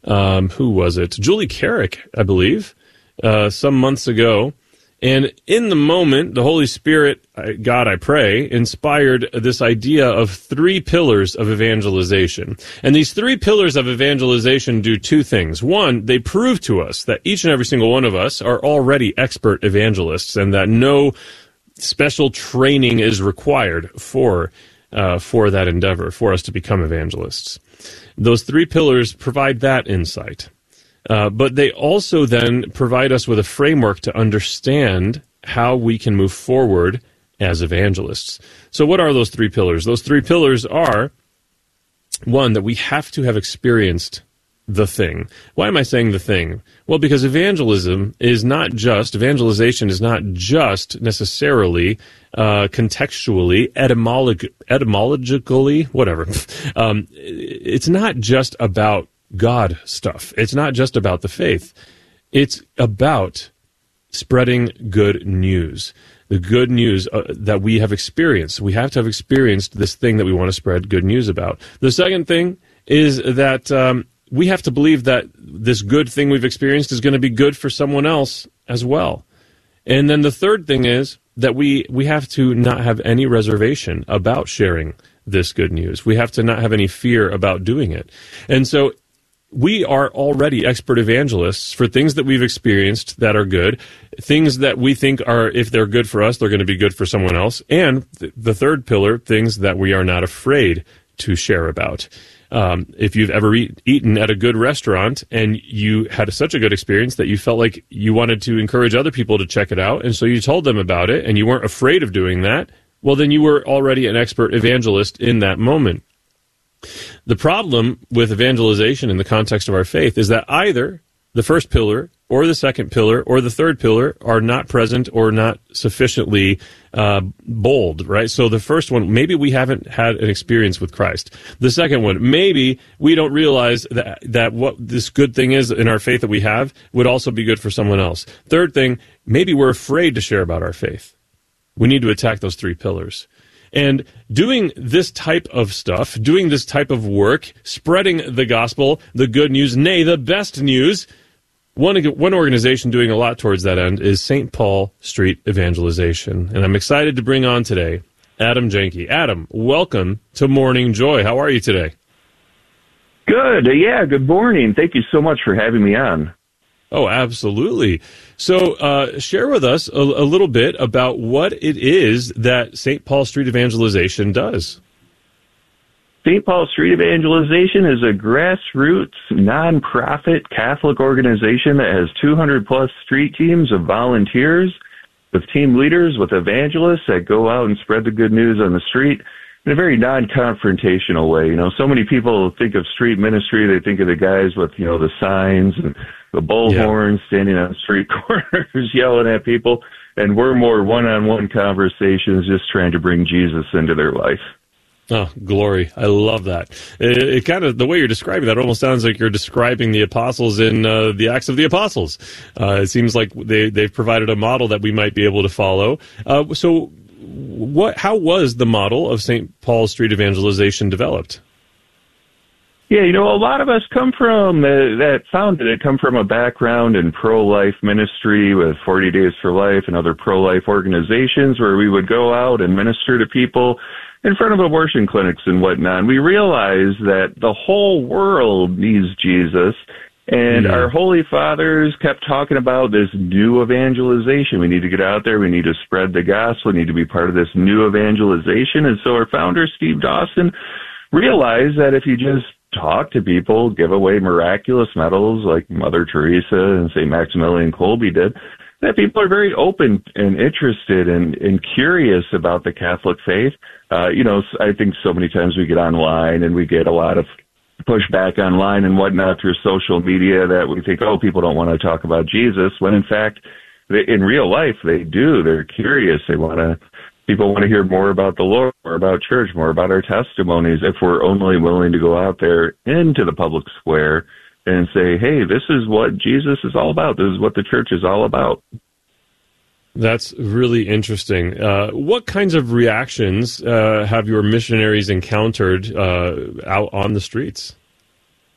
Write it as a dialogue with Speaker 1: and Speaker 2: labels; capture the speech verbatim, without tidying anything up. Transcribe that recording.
Speaker 1: um, who was it? Julie Carrick, I believe, uh, some months ago. And in the moment, the Holy Spirit, God, I pray, inspired this idea of three pillars of evangelization. And these three pillars of evangelization do two things. One, they prove to us that each and every single one of us are already expert evangelists and that no special training is required for uh, for that endeavor, for us to become evangelists. Those three pillars provide that insight. Uh, but they also then provide us with a framework to understand how we can move forward as evangelists. So what are those three pillars? Those three pillars are, one, that we have to have experienced the thing. Why am I saying the thing? Well, because evangelism is not just, evangelization is not just necessarily uh, contextually, etymolog- etymologically, whatever. um, it's not just about God stuff. It's not just about the faith. It's about spreading good news. The good news uh, that we have experienced. We have to have experienced this thing that we want to spread good news about. The second thing is that um, we have to believe that this good thing we've experienced is going to be good for someone else as well. And then the third thing is that we, we have to not have any reservation about sharing this good news. We have to not have any fear about doing it. And so we are already expert evangelists for things that we've experienced that are good, things that we think are, if they're good for us, they're going to be good for someone else, and th- the third pillar, things that we are not afraid to share about. Um, if you've ever eat, eaten at a good restaurant and you had such a good experience that you felt like you wanted to encourage other people to check it out, and so you told them about it, and you weren't afraid of doing that, well, then you were already an expert evangelist in that moment. The problem with evangelization in the context of our faith is that either the first pillar or the second pillar or the third pillar are not present or not sufficiently uh, bold, right? So the first one, maybe we haven't had an experience with Christ. The second one, maybe we don't realize that, that what this good thing is in our faith that we have would also be good for someone else. Third thing, maybe we're afraid to share about our faith. We need to attack those three pillars. And doing this type of stuff, doing this type of work, spreading the gospel, the good news, nay, the best news, one, one organization doing a lot towards that end is Saint Paul Street Evangelization. And I'm excited to bring on today Adam Janke. Adam, welcome to Morning Joy. How are you today?
Speaker 2: Good. Yeah, good morning. Thank you so much for having me on.
Speaker 1: Oh, absolutely. So uh, share with us a, a little bit about what it is that Saint Paul Street Evangelization does.
Speaker 2: Saint Paul Street Evangelization is a grassroots, nonprofit Catholic organization that has two hundred plus street teams of volunteers with team leaders, with evangelists that go out and spread the good news on the street in a very non-confrontational way. You know, so many people think of street ministry, they think of the guys with, you know, the signs and the bullhorns, yeah, standing on street corners yelling at people, and we're more one-on-one conversations just trying to bring Jesus into their life.
Speaker 1: Oh, glory. I love that. It, it kind of, the way you're describing that almost sounds like you're describing the apostles in uh, the Acts of the Apostles. Uh, it seems like they, they've provided a model that we might be able to follow. Uh, so what? How was the model of Saint Paul Street Evangelization developed?
Speaker 2: Yeah, you know, a lot of us come from, uh, that founded it, come from a background in pro-life ministry with forty Days for Life and other pro-life organizations where we would go out and minister to people in front of abortion clinics and whatnot. We realized that the whole world needs Jesus, and mm-hmm. our Holy Fathers kept talking about this new evangelization. We need to get out there. We need to spread the gospel. We need to be part of this new evangelization. And so our founder, Steve Dawson, realized that if you just talk to people, give away miraculous medals like Mother Teresa and Saint Maximilian Kolbe did, that people are very open and interested and, and curious about the Catholic faith. Uh, you know, I think so many times we get online and we get a lot of pushback online and whatnot through social media that we think, oh, people don't want to talk about Jesus, when in fact, they, in real life, they do. They're curious. They want to, people want to hear more about the Lord, more about church, more about our testimonies, if we're only willing to go out there into the public square and say, hey, this is what Jesus is all about. This is what the church is all about.
Speaker 1: That's really interesting. Uh, what kinds of reactions uh, have your missionaries encountered uh, out on the streets?